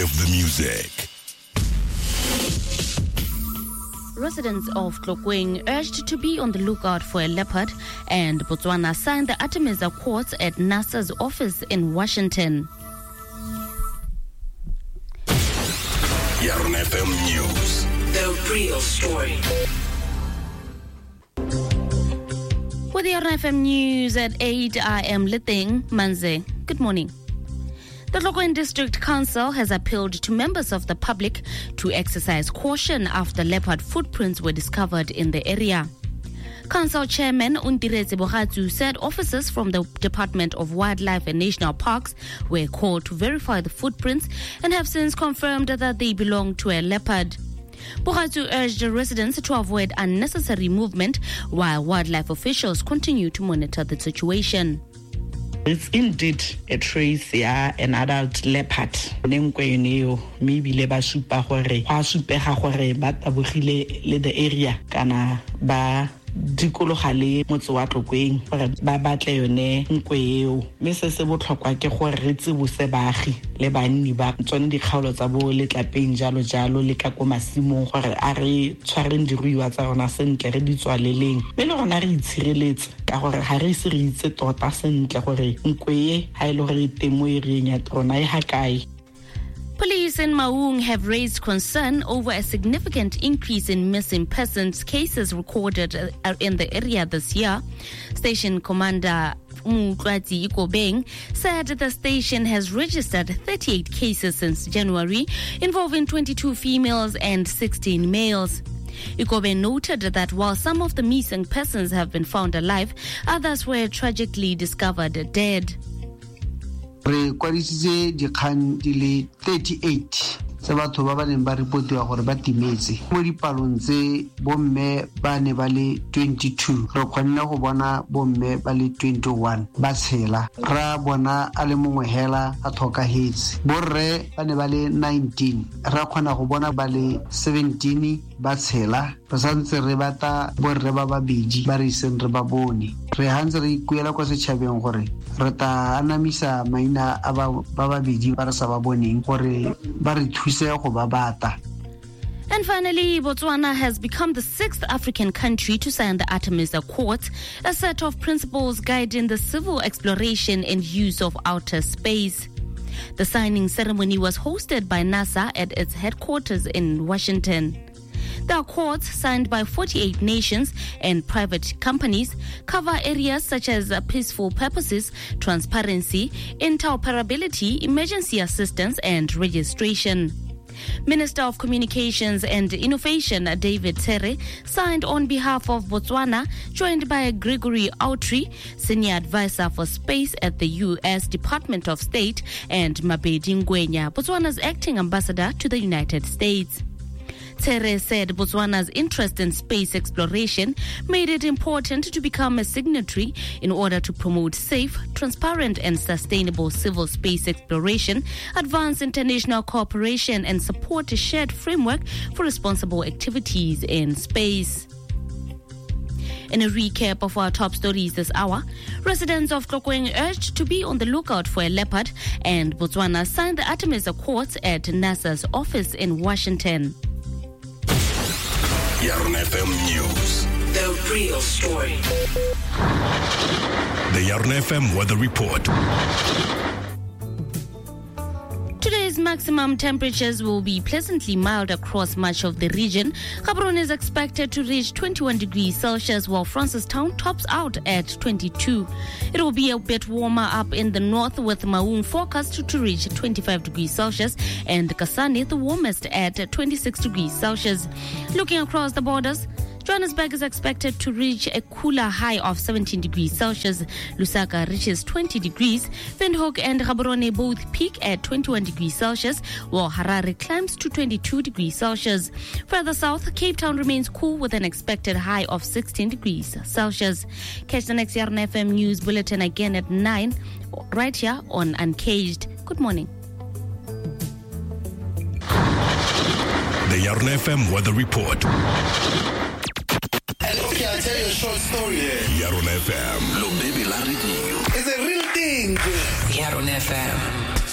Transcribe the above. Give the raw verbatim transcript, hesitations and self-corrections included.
of the music. Residents of Tlokweng urged to be on the lookout for a leopard, and Botswana signed the Artemis Accords at NASA's office in Washington. Yarn F M News. The real story. With the Yarn F M News at eight, I am Lithing Manze. Good morning. The Tlokweng District Council has appealed to members of the public to exercise caution after leopard footprints were discovered in the area. Council Chairman Undiretse Bogatsu said officers from the Department of Wildlife and National Parks were called to verify the footprints and have since confirmed that they belong to a leopard. Bogatsu urged residents to avoid unnecessary movement while wildlife officials continue to monitor the situation. It's indeed a trace, yeah, an adult leopard. Maybe leba supa hore, ha supega hore ba tabogile le the area kana ba dikologa le motse wa Tlokweng gore ba batle yone nkwe eo. Me se se botlhokwa ke gore re tsebose baagi le banni ba tsone dikgaolo tsa bo letlapeng jalo jalo le ka ko masimong gore a re tshwareng diruiwa tsa rona sentle re di tswaleleng. Me le rona re itshireletse ka gore ha re se re itse tota sentle gore nkwe e ha ile gore temo e re nya rona e ha kae. Police in Maung have raised concern over a significant increase in missing persons cases recorded in the area this year. Station Commander Mutwati Ikobeng said the station has registered thirty-eight cases since January, involving twenty-two females and sixteen males. Ikobe noted that while some of the missing persons have been found alive, others were tragically discovered dead. Re kwadisitse dikgang di le thirty-eight tse batho ba ba neng ba reportiwa gore ba timetse mo dipalong tse bomme ba ne ba le twenty-two re kgonne go bona bomme ba le twenty-one ba tshela ra bona a le mongwe hela a tlhokahetse borre ba ne ba le nineteen ra kgona go bona ba le seventeen ba tshela re santse re bata borre ba babedi ba re iseng re ba bone re hantse re ikuela kwa setšhabeng gore re ta anamisa maina a ba babedi ba re sa ba boneng gore ba re thuse go ba bata. And finally, Botswana has become the sixth African country to sign the Artemis Accords, a set of principles guiding the civil exploration and use of outer space. The signing ceremony was hosted by NASA at its headquarters in Washington. The accords, signed by forty-eight nations and private companies, cover areas such as peaceful purposes, transparency, interoperability, emergency assistance, and registration. Minister of Communications and Innovation David Tere signed on behalf of Botswana, joined by Gregory Autry, Senior Advisor for Space at the U S Department of State, and Mabedi Ngwenya, Botswana's acting ambassador to the United States. Tere said Botswana's interest in space exploration made it important to become a signatory in order to promote safe, transparent and sustainable civil space exploration, advance international cooperation and support a shared framework for responsible activities in space. In a recap of our top stories this hour, residents of Tlokweng urged to be on the lookout for a leopard, and Botswana signed the Artemis Accords at NASA's office in Washington. Yarn F M News. The real story. The Yarn F M Weather Report. Today's maximum temperatures will be pleasantly mild across much of the region. Gaborone is expected to reach twenty-one degrees Celsius, while Francistown tops out at twenty-two. It will be a bit warmer up in the north, with Maung forecast to reach twenty-five degrees Celsius and Kasane the warmest at twenty-six degrees Celsius. Looking across the borders, Johannesburg is expected to reach a cooler high of seventeen degrees Celsius. Lusaka reaches twenty degrees. Windhoek and Gaborone both peak at twenty-one degrees Celsius, while Harare climbs to twenty-two degrees Celsius. Further south, Cape Town remains cool with an expected high of sixteen degrees Celsius. Catch the next Yarn F M News Bulletin again at nine, right here on Uncaged. Good morning. The Yarn F M Weather Report. Okay, I'll tell you a short story. Yeah. Yarn F M. Look, baby, la radio. It's a real thing. Yarn F M.